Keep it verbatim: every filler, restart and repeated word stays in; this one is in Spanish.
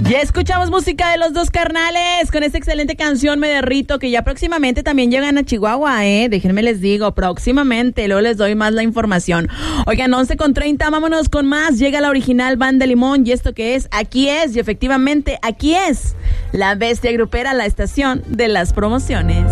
Ya escuchamos música de los dos carnales con esta excelente canción Me Derrito, que ya próximamente también llegan a Chihuahua, eh, déjenme les digo, próximamente, luego les doy más la información. Oigan, once con treinta, vámonos con más, llega la original Banda Limón, y esto que es, aquí es, y efectivamente, aquí es, la bestia grupera, la estación de las promociones.